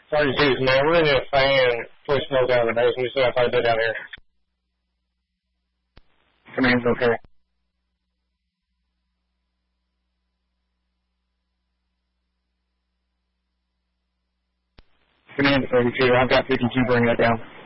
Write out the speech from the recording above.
Sergeant Hughes, man, we're in a fan push snow down the base. We still have quite a bit down here. Command's okay. Command 32, I've got 52, bring that down.